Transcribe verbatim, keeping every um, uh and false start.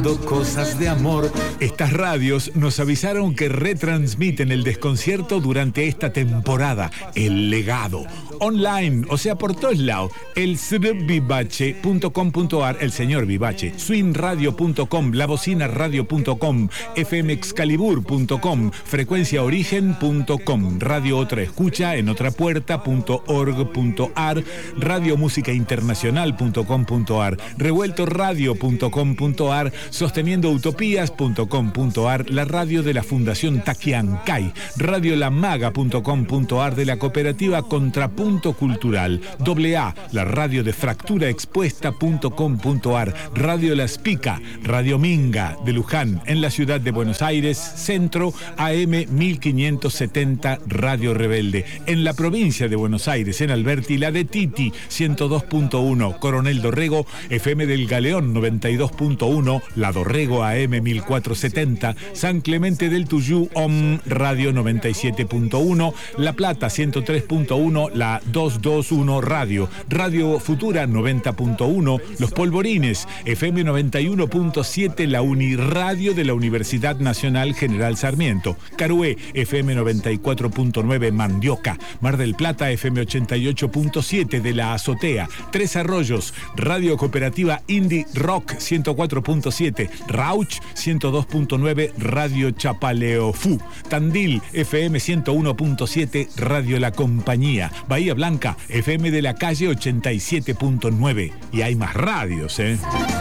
Cosas de amor. Estas radios nos avisaron que retransmiten el desconcierto durante esta temporada. El legado. Online, o sea, por todos lados. El srvivache punto com punto ar, el señor Vivache, swingradio punto com, labocinaradio punto com, fmexcalibur punto com, frecuenciaorigen punto com, Radio Otra Escucha en otrapuerta punto org punto ar, radio música internacional punto com punto ar, revueltoradio punto com punto ar, sosteniendo utopías punto com punto ar, la radio de la Fundación Taquiancay, radiolamaga punto com punto ar de la cooperativa Contrapunto Cultural, doble A, la radio de fractura expuesta punto com punto ar, Radio La Spica, Radio Minga de Luján, en la ciudad de Buenos Aires, Centro, A M mil quinientos setenta, Radio Rebelde, en la provincia de Buenos Aires, en Alberti, la de Titi, ciento dos punto uno, Coronel Dorrego, F M del Galeón, noventa y dos punto uno, La Dorrego, A M mil cuatrocientos setenta, San Clemente del Tuyú, O M, Radio noventa y siete punto uno, La Plata, ciento tres punto uno, la doscientos veintiuno Radio, Radio Futura noventa punto uno, Los Polvorines, F M noventa y uno punto siete, la Uniradio de la Universidad Nacional General Sarmiento, Carué, F M noventa y cuatro punto nueve, Mandioca, Mar del Plata, F M ochenta y ocho punto siete de la Azotea, Tres Arroyos, Radio Cooperativa Indie Rock ciento cuatro punto siete, Rauch ciento dos punto nueve, Radio Chapaleofú, Tandil, F M ciento uno punto siete, Radio La Compañía, Bahía Blanca, F M de la Calle ochenta y siete punto nueve. Y hay más radios, ¿eh?